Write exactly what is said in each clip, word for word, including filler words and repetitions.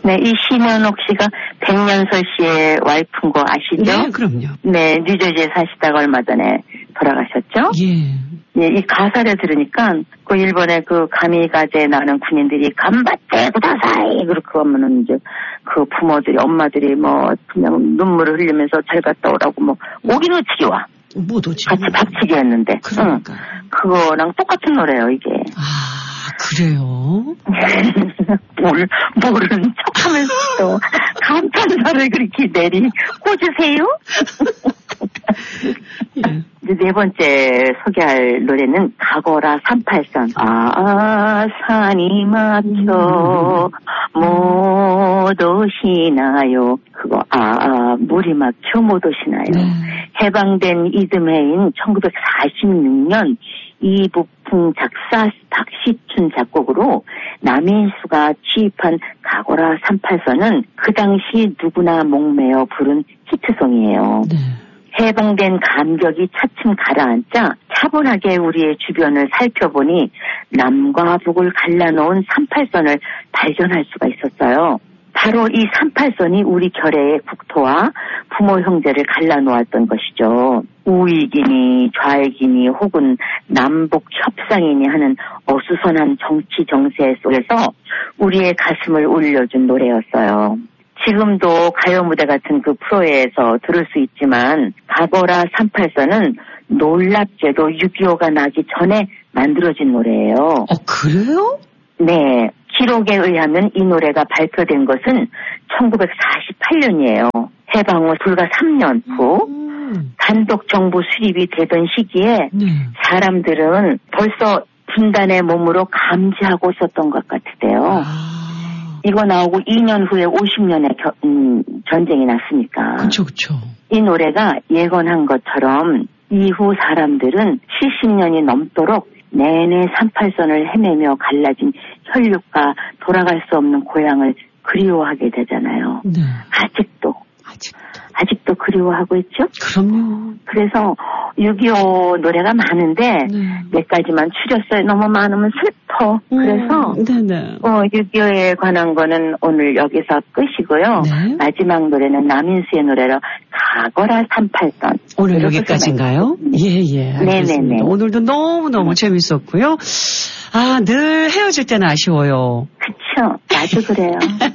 네, 이 심현옥 씨가 백년설 씨의 와이프인 거 아시죠? 네, 그럼요. 네, 뉴저지에 사시다가 얼마 전에 돌아가셨죠? 예. 예, 이 가사를 들으니까 그 일본의 그 가미가제에 나는 군인들이 간바떼 구다사이 그렇게 하면은 이제 그 부모들이 엄마들이 뭐 그냥 눈물을 흘리면서 잘 갔다 오라고 뭐 오기노치기 와. 못 오지. 같이 박치기 했는데. 그러니까. 응. 그거랑 똑같은 노래예요, 이게. 아, 그래요? 뭘, 모르는 척 하면서 또 감탄사를 그렇게 내리 꽂으세요? 예. 이제 네 번째 소개할 노래는 가거라 삼팔선. 아, 산이 막혀 못 오시나요? 그거 아, 아 물이 막혀 못 오시나요? 네. 해방된 이듬해인 천구백사십육 년 이부풍 작사 박시춘 작곡으로 남인수가 취입한 가거라 삼팔선은 그 당시 누구나 목매어 부른 히트송이에요. 네. 해방된 감격이 차츰 가라앉자 차분하게 우리의 주변을 살펴보니 남과 북을 갈라놓은 삼팔선을 발견할 수가 있었어요. 바로 이 삼팔선이 우리 결의의 국토와 부모 형제를 갈라놓았던 것이죠. 우익이니 좌익이니 혹은 남북 협상이니 하는 어수선한 정치 정세 속에서 우리의 가슴을 울려준 노래였어요. 지금도 가요 무대 같은 그 프로에서 들을 수 있지만 가거라 삼팔선은 놀랍게도 육이오가 나기 전에 만들어진 노래예요. 어, 그래요? 네. 기록에 의하면 이 노래가 발표된 것은 천구백사십팔 년이에요. 해방 후 불과 삼 년 후 음. 단독 정부 수립이 되던 시기에 네. 사람들은 벌써 분단의 몸으로 감지하고 있었던 것 같은데요. 아. 이거 나오고 이 년 후에 오십 년의 겨, 음, 전쟁이 났으니까. 그쵸, 그쵸. 이 노래가 예언한 것처럼 이후 사람들은 칠십 년이 넘도록 내내 삼팔선을 헤매며 갈라진 혈육과 돌아갈 수 없는 고향을 그리워하게 되잖아요. 네. 아직도. 아직도. 아직도 그리워하고 있죠? 그럼요. 그래서 육이오 노래가 많은데 네. 몇 가지만 추렸어요. 너무 많으면 슬퍼. 그래서 음, 네네. 어, 육이오에 관한 거는 오늘 여기서 끝이고요. 네. 마지막 노래는 남인수의 노래로 가거라 삼팔선. 오늘 여기까지인가요? 예, 예. 알겠습니다. 네네네. 오늘도 너무너무 재밌었고요. 아, 늘 헤어질 때는 아쉬워요. 그쵸. 나도 그래요.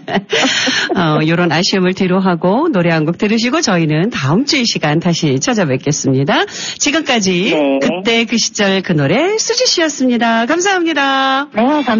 어, 이런 아쉬움을 뒤로하고 노래 한 곡 들으시고 저희는 다음 주 이 시간 다시 찾아뵙겠습니다. 지금까지 네. 그때 그 시절 그 노래 수지 씨였습니다. 감사합니다. 네, 감사합니다.